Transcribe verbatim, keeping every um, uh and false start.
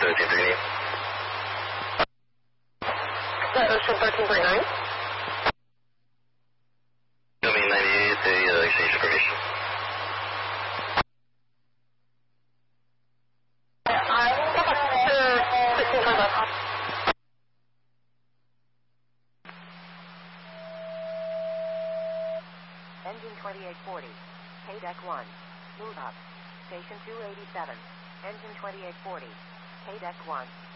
Ocean thirteen. The Ocean thirteen point nine? Domain ninety-eight, the uh, exchange information. Engine twenty-eight forty, K deck one, move up. Station two eighty-seven, engine twenty-eight forty, K deck one.